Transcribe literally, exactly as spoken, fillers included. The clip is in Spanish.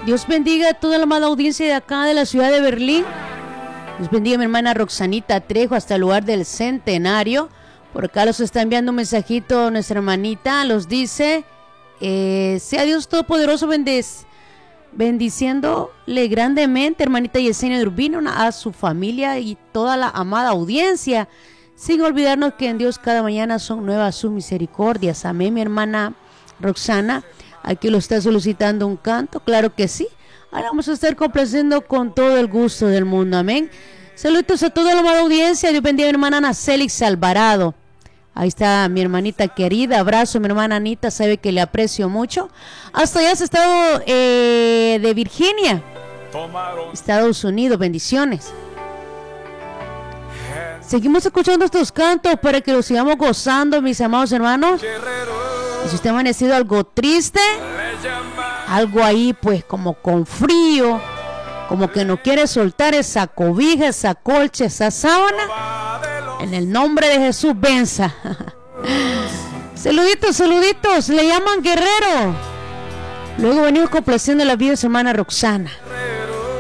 Dios bendiga a toda la amada audiencia de acá de la ciudad de Berlín. Dios bendiga a mi hermana Roxanita Trejo hasta el lugar del Centenario. Por acá los está enviando un mensajito nuestra hermanita. Los dice, eh, sea Dios Todopoderoso bendic bendiciéndole grandemente, hermanita Yesenia Urbino, a su familia y toda la amada audiencia. Sin olvidarnos que en Dios cada mañana son nuevas sus misericordias. Amén, mi hermana Roxana. Aquí lo está solicitando un canto, claro que sí. Ahora vamos a estar complaciendo con todo el gusto del mundo, amén. Saludos a toda la amada audiencia. Dios bendiga a mi hermana Ana Célix Alvarado. Ahí está mi hermanita querida. Abrazo, mi hermana Anita, sabe que le aprecio mucho. Hasta allá has estado eh, de Virginia, Estados Unidos. Bendiciones. Seguimos escuchando estos cantos para que los sigamos gozando, mis amados hermanos. Y si usted ha amanecido algo triste, algo ahí pues como con frío, como que no quiere soltar esa cobija, esa colcha, esa sábana, en el nombre de Jesús venza. Saluditos, saluditos, le llaman Guerrero. Luego venimos complaciendo la vida de su hermana Roxana.